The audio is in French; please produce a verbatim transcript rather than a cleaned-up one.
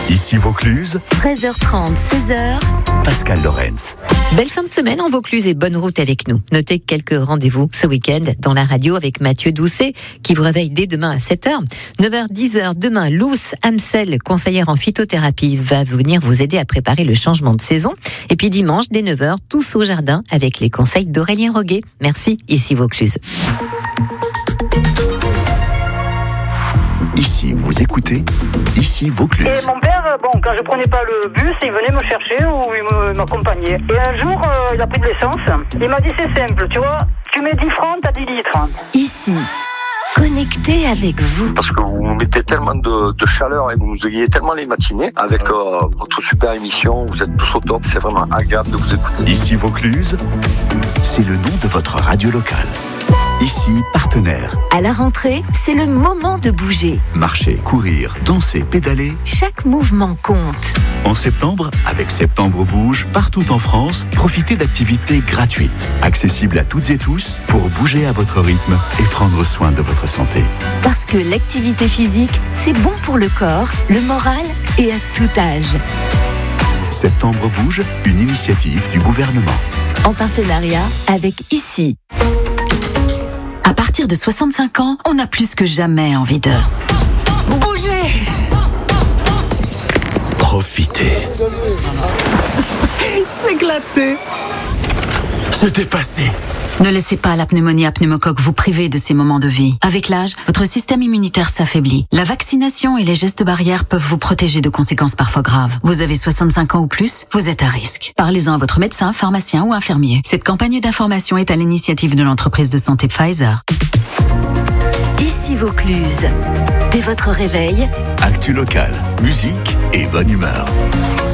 Ici Vaucluse, treize heures trente, seize heures. Pascal Lorenz. Belle fin de semaine en Vaucluse et bonne route avec nous. Notez quelques rendez-vous ce week-end dans la radio avec Mathieu Doucet qui vous réveille dès demain à sept heures. neuf heures dix demain, Luce Amsel, conseillère en phytothérapie, va venir vous aider à préparer le changement de saison. Et puis dimanche, dès neuf heures, tous au jardin avec les conseils d'Aurélien Roguet. Merci, ici Vaucluse. Ici, vous écoutez, ici Vaucluse. Et mon père, bon, quand je prenais pas le bus, il venait me chercher ou il me- m'accompagnait. Et un jour, euh, il a pris de l'essence. Il m'a dit, c'est simple, tu vois, tu mets dix francs, t'as dix litres. Ici, connecté avec vous. Parce que vous nous mettez tellement de, de chaleur et vous nous égayez tellement les matinées avec euh, votre super émission. Vous êtes tous au top, c'est vraiment agréable de vous écouter. Ici Vaucluse, c'est le nom de votre radio locale. Ici, partenaire. À la rentrée, c'est le moment de bouger. Marcher, courir, danser, pédaler. Chaque mouvement compte. En septembre, avec Septembre Bouge, partout en France, profitez d'activités gratuites, accessibles à toutes et tous, pour bouger à votre rythme et prendre soin de votre santé. Parce que l'activité physique, c'est bon pour le corps, le moral et à tout âge. Septembre Bouge, une initiative du gouvernement. En partenariat avec Ici. À partir de soixante-cinq ans, on a plus que jamais envie de bouger. Profitez. S'éclater. Se dépasser. Ne laissez pas la pneumonie à pneumocoque vous priver de ces moments de vie. Avec l'âge, votre système immunitaire s'affaiblit. La vaccination et les gestes barrières peuvent vous protéger de conséquences parfois graves. Vous avez soixante-cinq ans ou plus, vous êtes à risque. Parlez-en à votre médecin, pharmacien ou infirmier. Cette campagne d'information est à l'initiative de l'entreprise de santé Pfizer. Ici Vaucluse. Dès votre réveil, Actu local, musique et bonne humeur.